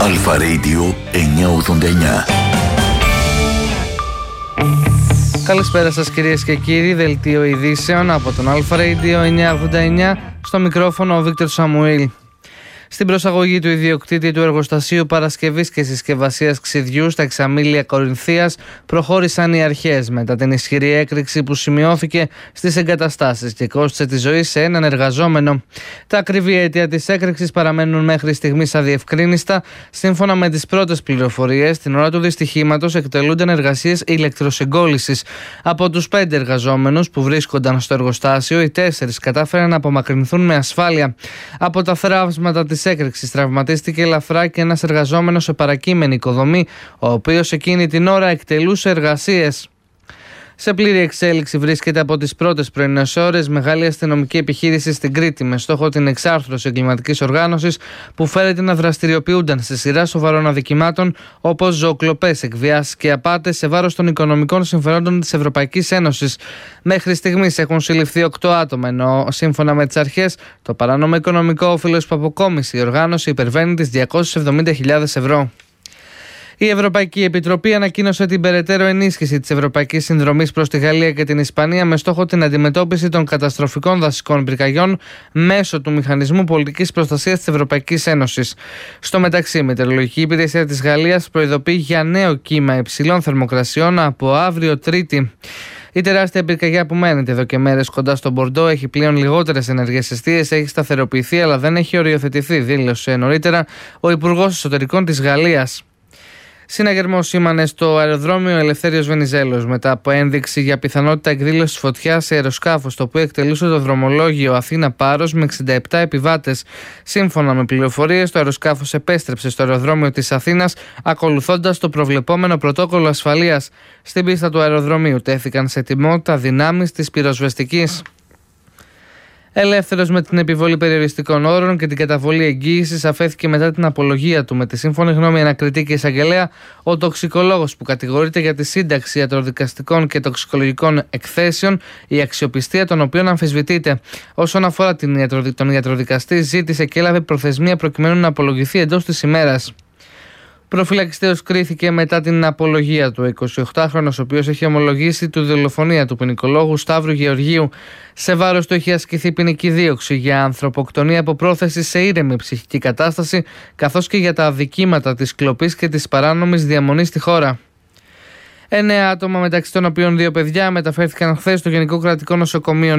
Αλφα Radio 989. Καλησπέρα σας κυρίες και κύριοι, δελτίο ειδήσεων από τον Αλφα Radio 989, στο μικρόφωνο ο Βίκτορ Σαμουήλ. Στην προσαγωγή του ιδιοκτήτη του εργοστασίου παρασκευής και συσκευασίας ξυδιού στα Εξαμήλια Κορινθίας προχώρησαν οι αρχές μετά την ισχυρή έκρηξη που σημειώθηκε στις εγκαταστάσεις και κόστισε τη ζωή σε έναν εργαζόμενο. Τα ακριβή αίτια της έκρηξης παραμένουν μέχρι στιγμής αδιευκρίνιστα. Σύμφωνα με τις πρώτες πληροφορίες, την ώρα του δυστυχήματος εκτελούνταν εργασίες ηλεκτροσυγκόλησης. Από τους 5 εργαζόμενους που βρίσκονταν στο εργοστάσιο, οι 4 κατάφεραν να απομακρυνθούν με ασφάλεια. Από τα θράψματα της έκρηξης τραυματίστηκε ελαφρά και ένας εργαζόμενος σε παρακείμενη οικοδομή, ο οποίος εκείνη την ώρα εκτελούσε εργασίες. Σε πλήρη εξέλιξη βρίσκεται από τις πρώτες πρωινές ώρες μεγάλη αστυνομική επιχείρηση στην Κρήτη με στόχο την εξάρθρωση εγκληματικής οργάνωσης που φέρεται να δραστηριοποιούνταν σε σειρά σοβαρών αδικημάτων όπως ζωοκλοπές, εκβιάσεις και απάτες σε βάρος των οικονομικών συμφερόντων της Ευρωπαϊκής Ένωσης. Μέχρι στιγμής έχουν συλληφθεί 8 άτομα, ενώ σύμφωνα με τις αρχές το παράνομο οικονομικό όφελος που αποκόμισε η οργάνωση υπερβαίνει τις 270.000 ευρώ. Η Ευρωπαϊκή Επιτροπή ανακοίνωσε την περαιτέρω ενίσχυση της Ευρωπαϊκής Συνδρομής προς τη Γαλλία και την Ισπανία με στόχο την αντιμετώπιση των καταστροφικών δασικών πυρκαγιών μέσω του Μηχανισμού Πολιτικής Προστασίας της Ευρωπαϊκής Ένωσης. Στο μεταξύ, η Μετεωρολογική Υπηρεσία της Γαλλίας προειδοποιεί για νέο κύμα υψηλών θερμοκρασιών από αύριο Τρίτη. Η τεράστια πυρκαγιά που μένεται εδώ και μέρες κοντά στον Μπορντό έχει πλέον λιγότερες ενεργές εστίες, έχει σταθεροποιηθεί αλλά δεν έχει οριοθετηθεί, δήλωσε νωρίτερα ο Υπουργός Εσωτερικών της Γαλλίας. Συναγερμός σήμανε στο αεροδρόμιο Ελευθέριος Βενιζέλος μετά από ένδειξη για πιθανότητα εκδήλωσης φωτιάς σε αεροσκάφος το οποίο εκτελούσε το δρομολόγιο Αθήνα-Πάρος με 67 επιβάτες. Σύμφωνα με πληροφορίες, το αεροσκάφος επέστρεψε στο αεροδρόμιο της Αθήνας ακολουθώντας το προβλεπόμενο πρωτόκολλο ασφαλείας. Στην πίστα του αεροδρομίου τέθηκαν σε ετοιμότητα δυνάμεις της πυροσβεστικής. Ελεύθερος με την επιβολή περιοριστικών όρων και την καταβολή εγγύησης, αφέθηκε μετά την απολογία του με τη σύμφωνη γνώμη ανακριτή και εισαγγελέα ο τοξικολόγος που κατηγορείται για τη σύνταξη ιατροδικαστικών και τοξικολογικών εκθέσεων, η αξιοπιστία των οποίων αμφισβητείται. Όσον αφορά τον ιατροδικαστή, ζήτησε και έλαβε προθεσμία προκειμένου να απολογηθεί εντός της ημέρας. Προφυλακιστέως κρίθηκε μετά την απολογία του 28χρονος, ο οποίος έχει ομολογήσει τη δολοφονία του ποινικολόγου Σταύρου Γεωργίου. Σε βάρος του έχει ασκηθεί ποινική δίωξη για ανθρωποκτονία από πρόθεση σε ήρεμη ψυχική κατάσταση, καθώς και για τα αδικήματα της κλοπής και της παράνομης διαμονής στη χώρα. 9 άτομα, μεταξύ των οποίων 2 παιδιά, μεταφέρθηκαν χθες στο Γενικό Κρατικό Νοσοκομείο